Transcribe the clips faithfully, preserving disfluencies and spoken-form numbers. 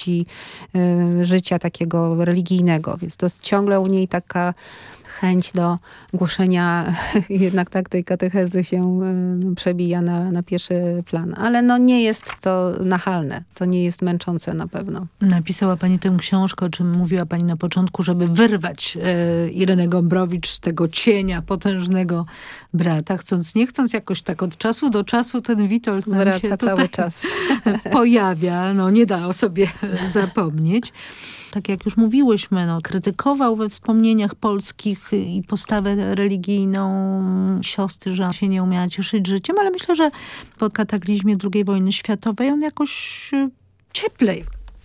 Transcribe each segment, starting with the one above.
okoliczności y, życia takiego religijnego. Więc to jest ciągle u niej taka chęć do głoszenia jednak tak tej katechezy się y, przebija na, na pierwszy plan. Ale no nie jest to nachalne. To nie jest męczące na pewno. Napisała pani tę książkę, o czym mówiła pani na początku, żeby wyrwać e, Irenę Gombrowicz z tego cienia potężnego brata. Chcąc, nie chcąc, jakoś tak od czasu do czasu ten Witold nam wraca się cały czas. pojawia. No nie da o sobie zapomnieć. Tak jak już mówiłyśmy, no, krytykował we wspomnieniach polskich i postawę religijną siostry, że się nie umiała cieszyć życiem, ale myślę, że po kataklizmie drugiej wojny światowej on jakoś cieplej,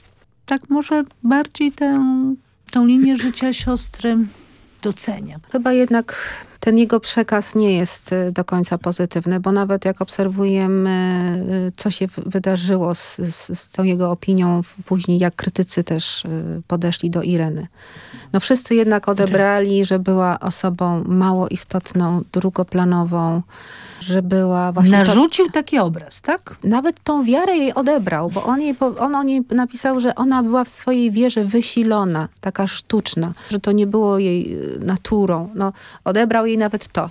tak może bardziej tę, tę linię życia siostry docenia. Chyba jednak ten jego przekaz nie jest do końca pozytywny, bo nawet jak obserwujemy, co się wydarzyło z, z, z tą jego opinią później, jak krytycy też podeszli do Ireny. No wszyscy jednak odebrali, że była osobą mało istotną, drugoplanową, że była właśnie... Narzucił to, taki obraz, tak? Nawet tą wiarę jej odebrał, bo on, jej, on o niej napisał, że ona była w swojej wierze wysilona, taka sztuczna, że to nie było jej naturą. No, odebrał jej nawet to.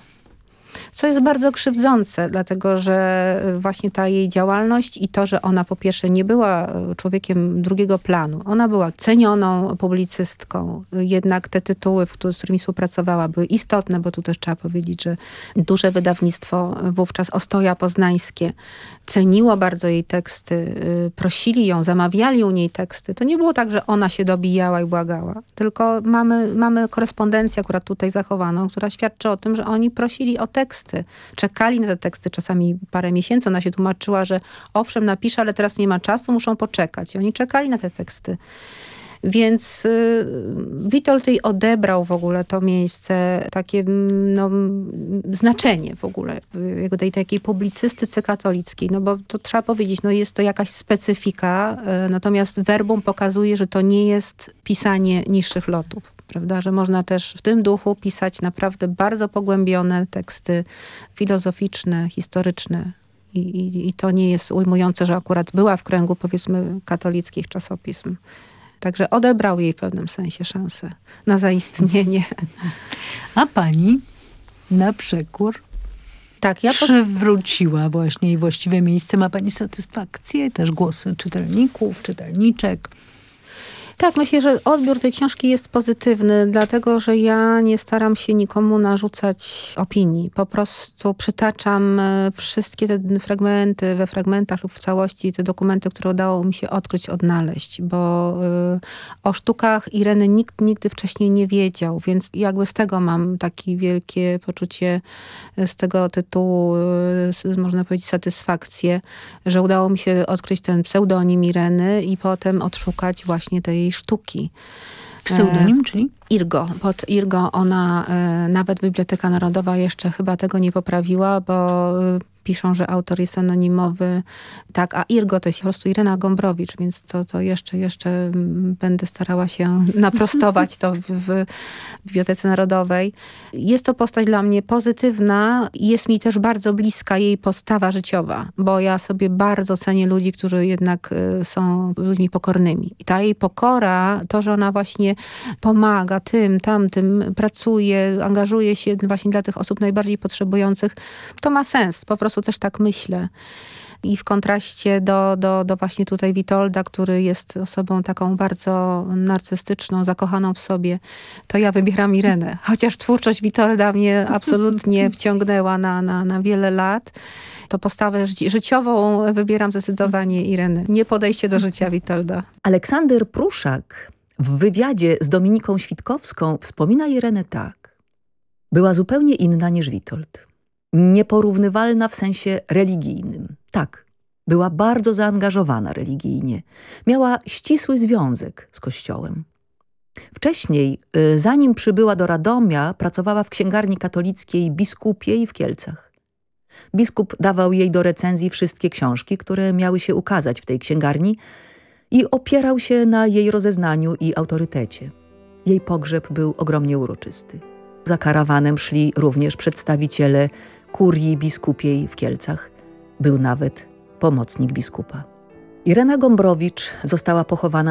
Co jest bardzo krzywdzące, dlatego że właśnie ta jej działalność i to, że ona po pierwsze nie była człowiekiem drugiego planu. Ona była cenioną publicystką. Jednak te tytuły, z którymi współpracowała, były istotne, bo tu też trzeba powiedzieć, że duże wydawnictwo wówczas Ostoja Poznańskie ceniło bardzo jej teksty, prosili ją, zamawiali u niej teksty. To nie było tak, że ona się dobijała i błagała, tylko mamy, mamy korespondencję akurat tutaj zachowaną, która świadczy o tym, że oni prosili o teksty. Czekali na te teksty czasami parę miesięcy. Ona się tłumaczyła, że owszem, napisze, ale teraz nie ma czasu, muszą poczekać. I oni czekali na te teksty. Więc y, Witold jej odebrał w ogóle to miejsce, takie no, znaczenie w ogóle jego tej takiej publicystyce katolickiej. No bo to trzeba powiedzieć, no jest to jakaś specyfika, y, natomiast Verbum pokazuje, że to nie jest pisanie niższych lotów. Prawda, że można też w tym duchu pisać naprawdę bardzo pogłębione teksty filozoficzne, historyczne. I, i, i to nie jest ujmujące, że akurat była w kręgu, powiedzmy, katolickich czasopism. Także odebrał jej w pewnym sensie szansę na zaistnienie. A pani na przekór tak, ja przywróciła właśnie jej właściwe miejsce. Ma pani satysfakcję? Też głosy czytelników, czytelniczek. Tak, myślę, że odbiór tej książki jest pozytywny, dlatego że ja nie staram się nikomu narzucać opinii. Po prostu przytaczam wszystkie te fragmenty, we fragmentach lub w całości te dokumenty, które udało mi się odkryć, odnaleźć, bo y, o sztukach Ireny nikt nigdy wcześniej nie wiedział, więc jakby z tego mam takie wielkie poczucie, z tego tytułu, y, można powiedzieć, satysfakcję, że udało mi się odkryć ten pseudonim Ireny i potem odszukać właśnie tej sztuki. Pseudonim, e, czyli? Irgo. Pod Irgo ona, e, nawet Biblioteka Narodowa jeszcze chyba tego nie poprawiła, bo e, piszą, że autor jest anonimowy. Tak, a Irgo to jest po prostu Irena Gombrowicz, więc to, to jeszcze, jeszcze będę starała się naprostować to w, w Bibliotece Narodowej. Jest to postać dla mnie pozytywna i jest mi też bardzo bliska jej postawa życiowa, bo ja sobie bardzo cenię ludzi, którzy jednak y, są ludźmi pokornymi. I ta jej pokora, to, że ona właśnie pomaga tym, tamtym, pracuje, angażuje się właśnie dla tych osób najbardziej potrzebujących, to ma sens. Po prostu też tak myślę. I w kontraście do, do, do właśnie tutaj Witolda, który jest osobą taką bardzo narcystyczną, zakochaną w sobie, to ja wybieram Irenę. Chociaż twórczość Witolda mnie absolutnie wciągnęła na, na, na wiele lat, to postawę ży- życiową wybieram zdecydowanie Irenę. Nie podejście do życia Witolda. Aleksander Pruszak w wywiadzie z Dominiką Świdkowską wspomina Irenę tak. Była zupełnie inna niż Witold. Nieporównywalna w sensie religijnym. Tak, była bardzo zaangażowana religijnie. Miała ścisły związek z Kościołem. Wcześniej, zanim przybyła do Radomia, pracowała w księgarni katolickiej Biskupiej w Kielcach. Biskup dawał jej do recenzji wszystkie książki, które miały się ukazać w tej księgarni i opierał się na jej rozeznaniu i autorytecie. Jej pogrzeb był ogromnie uroczysty. Za karawanem szli również przedstawiciele kurii biskupiej w Kielcach. Był nawet pomocnik biskupa. Irena Gombrowicz została pochowana